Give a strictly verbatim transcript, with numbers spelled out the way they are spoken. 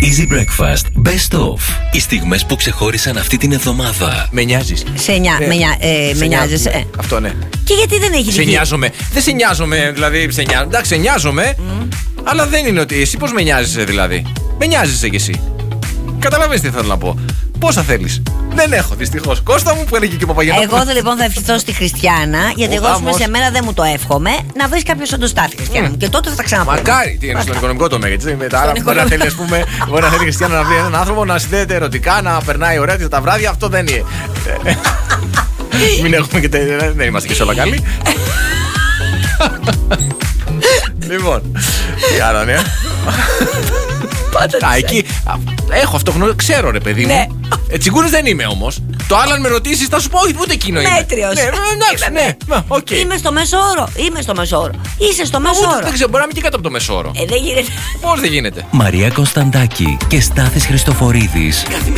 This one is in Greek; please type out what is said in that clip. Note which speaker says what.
Speaker 1: Easy Breakfast Best Of. Οι στιγμές που ξεχώρισαν αυτή την εβδομάδα.
Speaker 2: Με νοιάζεις.
Speaker 3: Σε, νιά,
Speaker 2: ε,
Speaker 3: με, νιά, ε, με νοιάζεις.
Speaker 2: Ναι.
Speaker 3: Ε.
Speaker 2: Αυτό ναι.
Speaker 3: Και γιατί δεν έχει
Speaker 2: Σε νοιάζομαι. Δεν σε νοιάζομαι, δηλαδή. Σε νοιάζομαι. Εντάξει, σε νοιάζομαι. Mm. Αλλά δεν είναι ότι. Εσύ πώς με νοιάζεσαι, δηλαδή. Με νοιάζεσαι κι εσύ. Καταλαβαίνεις τι θέλω να πω. Πόσα θέλεις? Δεν έχω, δυστυχώς. Κώστα μου, που έλεγε και ο Παπαγιαννόπουλος.
Speaker 3: Εγώ λοιπόν θα ευχηθώ στη Χριστιανά, γιατί
Speaker 2: Ο
Speaker 3: εγώ
Speaker 2: γάμος.
Speaker 3: σε μένα δεν μου το εύχομαι, να βρει κάποιο οντοστάθη Χριστιανά μου.
Speaker 2: Mm.
Speaker 3: Και τότε θα τα ξαναπώ.
Speaker 2: Μακάρι, τι είναι στον οικονομικό τομέα. Γιατί με τα άλλα μπορεί να θέλει, ας πούμε, μπορεί να θέλει η Χριστιανά να βρει έναν άνθρωπο να συνδέεται ερωτικά, να περνάει ωραία τα βράδια. Αυτό δεν είναι. Μην έχουμε και τε... δεν είμαστε και σε όλα καλοί. Λοιπόν, τι άλλο, ναι. Α, εκεί έχω αυτό γνώριο, ξέρω ρε παιδί μου. Τσιγκούνης δεν είμαι όμως. Το άλλο αν με ρωτήσεις θα σου πω όχι, ούτε εκείνο είναι.
Speaker 3: Μέτριος.
Speaker 2: Ναι, εντάξει, ναι. Okay.
Speaker 3: Είμαι στο μέσο όρο. Είμαι στο μέσο όρο. Είσαι στο μέσο όρο.
Speaker 2: Δεν ξέρω, μπορεί να είμαι και κάτω από το μέσο όρο.
Speaker 3: Ε, δεν γίνεται.
Speaker 2: Πώς δεν γίνεται?
Speaker 1: Μαρία Κωνσταντάκη και Στάθης Χριστοφορίδης.